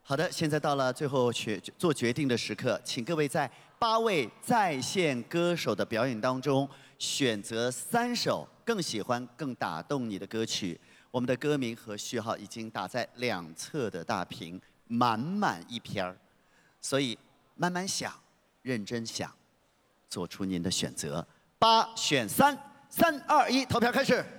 好的，现在到了最后做决定的时刻，请各位在8位在线歌手的表演当中选择3首更喜欢、更打动你的歌曲。我们的歌名和序号已经打在2侧的大屏，满满一篇儿，所以慢慢想，认真想，做出您的选择。8选3，3、2、1，投票开始。